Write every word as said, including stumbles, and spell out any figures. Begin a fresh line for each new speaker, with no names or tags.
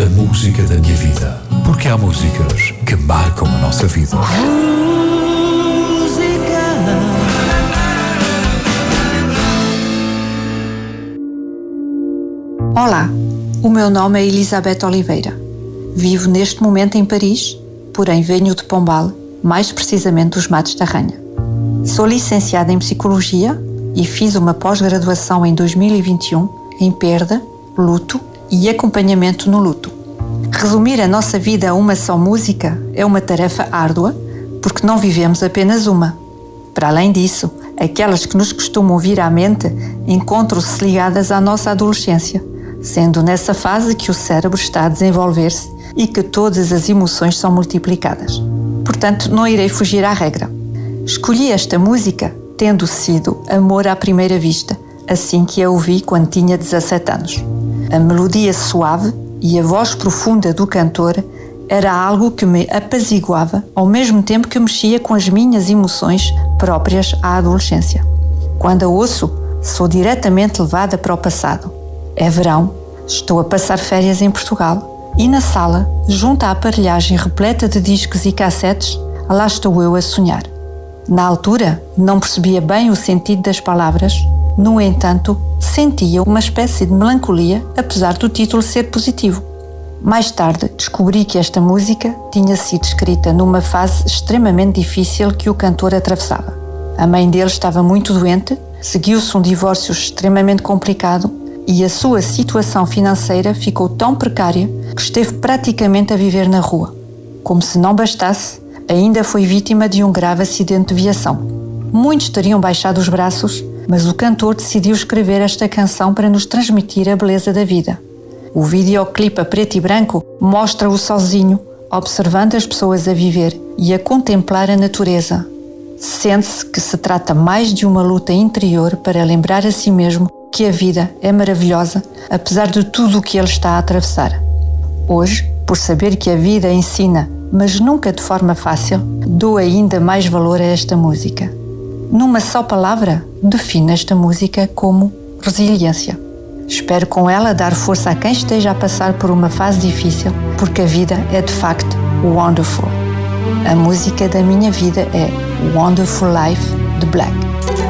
A música da minha vida. Porque há músicas que marcam a nossa vida.
Olá, o meu nome é Elizabeth Oliveira. Vivo neste momento em Paris, porém venho de Pombal, mais precisamente dos Matos da Ranha. Sou licenciada em Psicologia e fiz uma pós-graduação em dois mil e vinte e um em perda, luto e acompanhamento no luto. Resumir a nossa vida a uma só música é uma tarefa árdua, porque não vivemos apenas uma. Para além disso, aquelas que nos costumam vir à mente encontram-se ligadas à nossa adolescência, sendo nessa fase que o cérebro está a desenvolver-se e que todas as emoções são multiplicadas. Portanto, não irei fugir à regra. Escolhi esta música tendo sido amor à primeira vista, assim que a ouvi quando tinha dezassete anos. A melodia suave e a voz profunda do cantor era algo que me apaziguava, ao mesmo tempo que mexia com as minhas emoções próprias à adolescência. Quando a ouço, sou diretamente levada para o passado. É verão, estou a passar férias em Portugal e na sala, junto à aparelhagem repleta de discos e cassetes, lá estou eu a sonhar. Na altura, não percebia bem o sentido das palavras, no entanto, sentia uma espécie de melancolia, apesar do título ser positivo. Mais tarde, descobri que esta música tinha sido escrita numa fase extremamente difícil que o cantor atravessava. A mãe dele estava muito doente, seguiu-se um divórcio extremamente complicado e a sua situação financeira ficou tão precária que esteve praticamente a viver na rua. Como se não bastasse, ainda foi vítima de um grave acidente de viação. Muitos teriam baixado os braços, mas o cantor decidiu escrever esta canção para nos transmitir a beleza da vida. O videoclipe a preto e branco mostra-o sozinho, observando as pessoas a viver e a contemplar a natureza. Sente-se que se trata mais de uma luta interior para lembrar a si mesmo que a vida é maravilhosa, apesar de tudo o que ele está a atravessar. Hoje, por saber que a vida ensina, mas nunca de forma fácil, dou ainda mais valor a esta música. Numa só palavra, defino esta música como resiliência. Espero com ela dar força a quem esteja a passar por uma fase difícil, porque a vida é de facto wonderful. A música da minha vida é Wonderful Life, de Black.